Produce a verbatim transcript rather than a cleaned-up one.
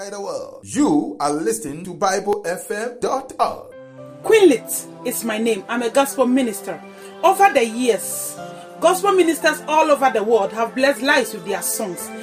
outside the world. You are listening to Bible F M dot org. Queenlit is my name. I'm a gospel minister. Over the years, gospel ministers all over the world have blessed lives with their songs.